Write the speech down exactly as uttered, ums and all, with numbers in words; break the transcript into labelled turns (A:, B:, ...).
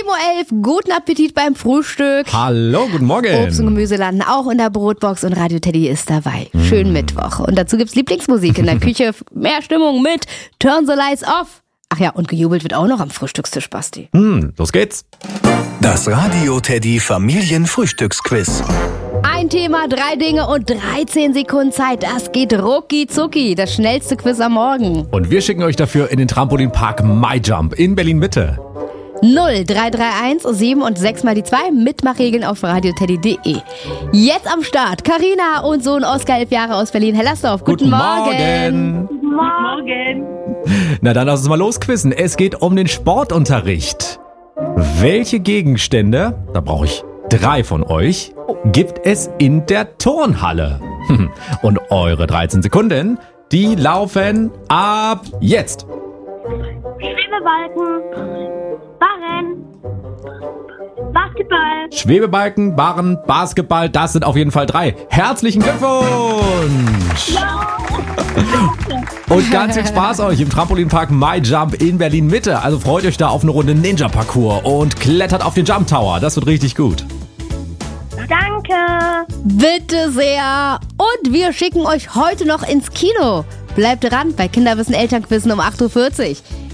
A: sieben Uhr elf, guten Appetit beim Frühstück.
B: Hallo, guten Morgen.
A: Obst und Gemüse landen auch in der Brotbox und Radio Teddy ist dabei. Mm. Schönen Mittwoch. Und dazu gibt's Lieblingsmusik in der Küche. Mehr Stimmung mit Turn the Lights Off. Ach ja, und gejubelt wird auch noch am Frühstückstisch, Basti.
B: Hm, los geht's.
C: Das Radio Teddy Familienfrühstücksquiz.
A: Ein Thema, drei Dinge und dreizehn Sekunden Zeit. Das geht rucki zucki. Das schnellste Quiz am Morgen.
B: Und wir schicken euch dafür in den Trampolinpark MyJump in Berlin-Mitte.
A: null drei drei eins sieben und sechs mal die zwei. Mitmachregeln auf radioteddy punkt de. Jetzt am Start Carina und Sohn Oskar, elf Jahre aus Berlin-Hellersdorf. Guten,
B: Guten
A: Morgen.
B: Morgen.
D: Guten Morgen.
B: Na dann lass uns mal losquizzen. Es geht um den Sportunterricht. Welche Gegenstände, da brauche ich drei von euch, gibt es in der Turnhalle? Und eure dreizehn Sekunden, die laufen ab jetzt.
D: Schwebebalken, Barren, Basketball.
B: Schwebebalken, Barren, Basketball, das sind auf jeden Fall drei. Herzlichen Glückwunsch! Und ganz viel Spaß euch im Trampolinpark MyJump in Berlin-Mitte. Also freut euch da auf eine Runde Ninja-Parcours und klettert auf den Jump Tower. Das wird richtig gut.
D: Danke.
A: Bitte sehr. Und wir schicken euch heute noch ins Kino. Bleibt dran bei Kinderwissen Elternquizzen um acht Uhr vierzig.